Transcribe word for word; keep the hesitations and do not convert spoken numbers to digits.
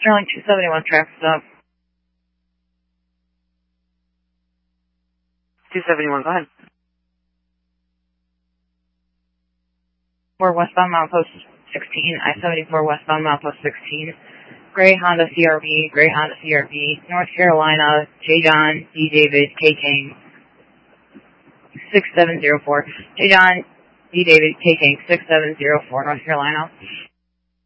Sterling two seventy-one, traffic stop. two seventy-one, go ahead. four westbound milepost sixteen, I seventy-four westbound milepost sixteen. Gray Honda C R V, Gray Honda C R V, North Carolina, J. John, D. David, K. King, six seven zero four. J. John, D. David, K. King, six seven zero four, North Carolina.